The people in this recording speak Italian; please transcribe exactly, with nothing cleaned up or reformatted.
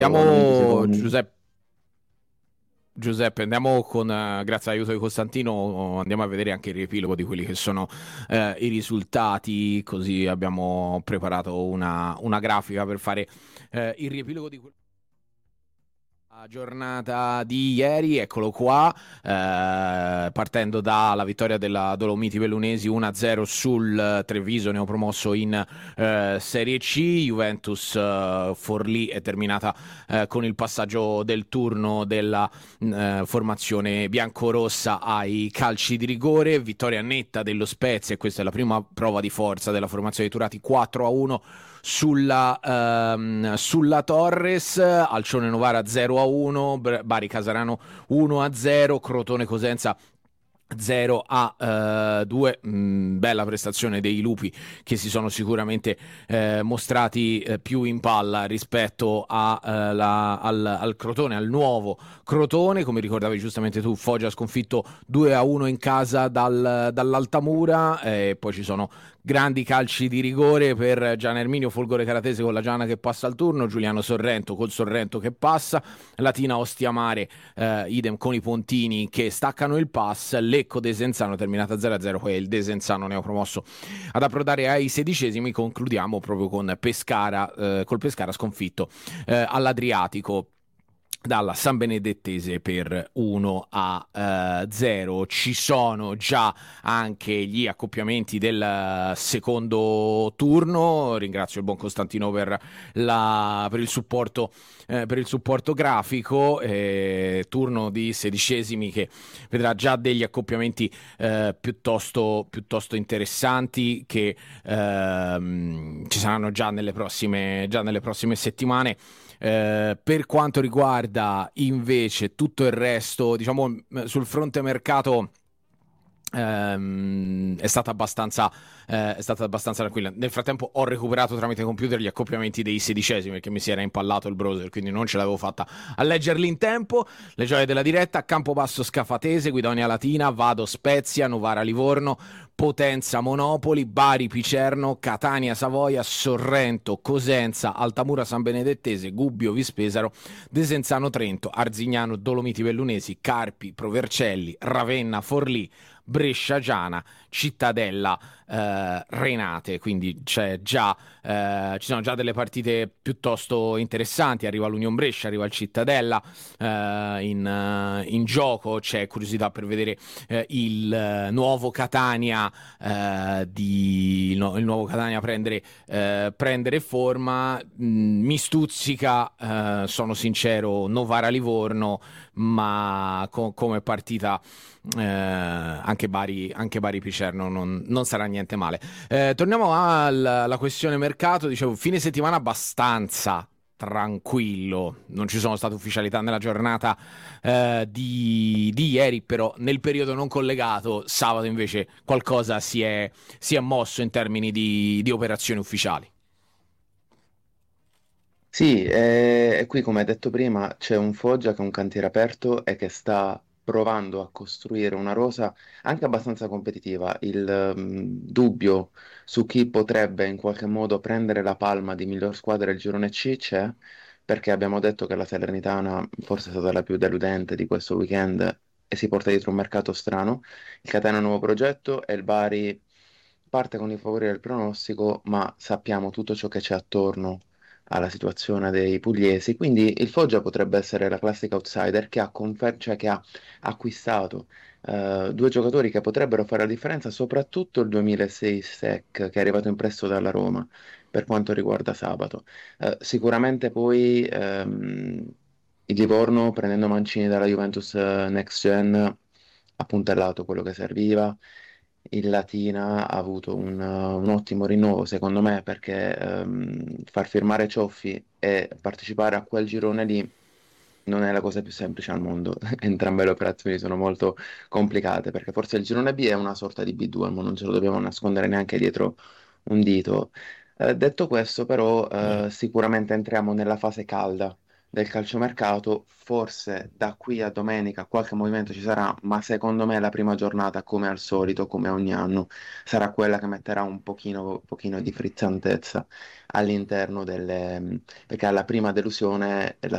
novanta Andiamo, secondi. Giuseppe, Giuseppe, andiamo con, eh, grazie all'aiuto di Costantino, andiamo a vedere anche il riepilogo di quelli che sono eh, i risultati, così abbiamo preparato una, una grafica per fare eh, il riepilogo di quello. La giornata di ieri, eccolo qua, eh, partendo dalla vittoria della Dolomiti Bellunesi uno a zero sul eh, Treviso, neopromosso in eh, Serie C. Juventus eh, Forlì è terminata eh, con il passaggio del turno della eh, formazione biancorossa ai calci di rigore, vittoria netta dello Spezia, e questa è la prima prova di forza della formazione di Turati, quattro a uno sulla, ehm, sulla Torres, Alcione Novara zero a uno, Bari Casarano uno a zero, Crotone Cosenza zero a due. Mm, bella prestazione dei Lupi, che si sono sicuramente eh, mostrati eh, più in palla rispetto a, eh, la, al, al Crotone, al nuovo Crotone. Come ricordavi giustamente tu, Foggia ha sconfitto due a uno in casa dal, dall'Altamura, e poi ci sono grandi calci di rigore per Gian Erminio Folgore Caratese con la Giana che passa al turno, Giuliano Sorrento col Sorrento che passa, Latina Ostiamare eh, idem con i Pontini che staccano il pass, Lecco Desenzano terminata zero a zero, poi il Desenzano neopromosso ad approdare ai sedicesimi. Concludiamo proprio con Pescara, eh, col Pescara sconfitto eh, all'Adriatico dalla San Benedettese per uno a zero. Ci sono già anche gli accoppiamenti del secondo turno. Ringrazio il buon Costantino per, la, per, il, supporto, eh, per il supporto grafico. Eh, turno di sedicesimi che vedrà già degli accoppiamenti eh, piuttosto, piuttosto interessanti, che ehm, ci saranno già nelle prossime, già nelle prossime settimane. Eh, per quanto riguarda invece tutto il resto, diciamo sul fronte mercato, ehm, è stata abbastanza eh, è stata abbastanza tranquilla. Nel frattempo ho recuperato tramite computer gli accoppiamenti dei sedicesimi, perché mi si era impallato il browser, quindi non ce l'avevo fatta a leggerli in tempo. Le gioie della diretta: Campobasso Scafatese, Guidonia Latina, Vado Spezia, Novara Livorno, Potenza Monopoli, Bari Picerno, Catania Savoia, Sorrento Cosenza, Altamura San Benedettese, Gubbio Vispesaro, Desenzano Trento, Arzignano Dolomiti Bellunesi, Carpi Provercelli, Ravenna Forlì, Brescia Giana, Cittadella eh, Renate. Quindi c'è già, eh, ci sono già delle partite piuttosto interessanti. Arriva l'Union Brescia, arriva il Cittadella eh, in, eh, in gioco. C'è curiosità per vedere eh, il eh, nuovo Catania eh, di, no, il nuovo Catania prendere, eh, prendere forma. Mm, mi stuzzica, eh, sono sincero, Novara Livorno, ma co- come partita eh, anche Bari, anche Bari Picerno non, non sarà niente male. Eh, torniamo alla, alla questione mercato. Dicevo, fine settimana abbastanza tranquillo, non ci sono state ufficialità nella giornata eh, di, di ieri, però nel periodo non collegato, sabato invece qualcosa si è, si è mosso in termini di, di operazioni ufficiali. Sì, e, e qui come hai detto prima c'è un Foggia che è un cantiere aperto e che sta provando a costruire una rosa anche abbastanza competitiva. Il ehm, dubbio su chi potrebbe in qualche modo prendere la palma di miglior squadra del girone C c'è, perché abbiamo detto che la Salernitana forse è stata la più deludente di questo weekend e si porta dietro un mercato strano. Il Catania è un nuovo progetto e il Bari parte con il favore del pronostico, ma sappiamo tutto ciò che c'è attorno alla situazione dei pugliesi. Quindi il Foggia potrebbe essere la classica outsider che ha, confer- cioè che ha acquistato eh, due giocatori che potrebbero fare la differenza, soprattutto il duemilasei Sec, che è arrivato in prestito dalla Roma per quanto riguarda sabato. Eh, sicuramente poi ehm, il Livorno, prendendo Mancini dalla Juventus eh, Next Gen, ha puntellato quello che serviva. Il Latina ha avuto un, uh, un ottimo rinnovo, secondo me, perché ehm, far firmare Cioffi e partecipare a quel girone lì non è la cosa più semplice al mondo. Entrambe le operazioni sono molto complicate, perché forse il girone B è una sorta di B due, ma non ce lo dobbiamo nascondere neanche dietro un dito. Eh, detto questo, però, Eh, eh, sicuramente entriamo nella fase calda del calciomercato, forse da qui a domenica qualche movimento ci sarà, ma secondo me la prima giornata, come al solito, come ogni anno, sarà quella che metterà un pochino, pochino di frizzantezza all'interno delle... perché alla prima delusione la